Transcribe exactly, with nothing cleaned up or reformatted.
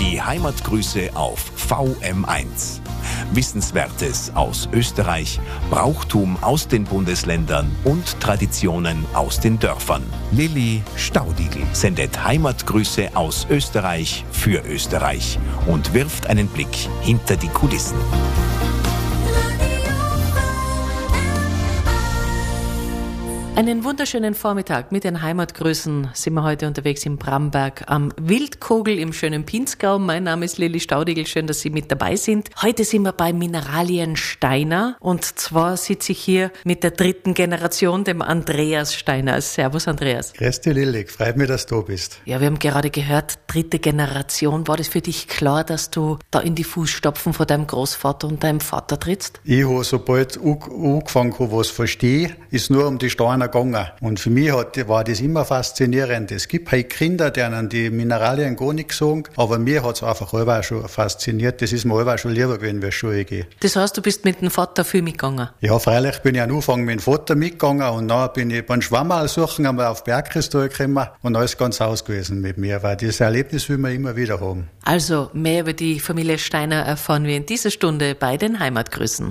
Die Heimatgrüße auf V M eins. Wissenswertes aus Österreich, Brauchtum aus den Bundesländern und Traditionen aus den Dörfern. Lilli Staudigl sendet Heimatgrüße aus Österreich für Österreich und wirft einen Blick hinter die Kulissen. Einen wunderschönen Vormittag mit den Heimatgrüßen sind wir heute unterwegs in Bramberg am Wildkogel im schönen Pinzgau. Mein Name ist Lilli Staudigl, schön, dass Sie mit dabei sind. Heute sind wir bei Mineralien Steiner und zwar sitze ich hier mit der dritten Generation, dem Andreas Steiner. Servus Andreas. Grüß dich Lilli, freut mich, dass du da bist. Ja, wir haben gerade gehört, dritte Generation. War das für dich klar, dass du da in die Fußstapfen von deinem Großvater und deinem Vater trittst? Ich habe, sobald ich angefangen habe, was verstehe, ist nur um die Steiner gegangen. Und für mich hat, war das immer faszinierend. Es gibt halt Kinder, denen die Mineralien gar nichts sagen, aber mir hat es einfach selber auch schon fasziniert. Das ist mir selber auch schon lieber gewesen, wie ich Schule gehe. Das heißt, du bist mit dem Vater viel mitgegangen? Ja, freilich bin ich am Anfang mit dem Vater mitgegangen und dann bin ich beim Schwammerl suchen, einmal auf Bergkristal gekommen und alles ganz aus gewesen mit mir, weil dieses Erlebnis will man immer wieder haben. Also mehr über die Familie Steiner erfahren wir in dieser Stunde bei den Heimatgrüßen.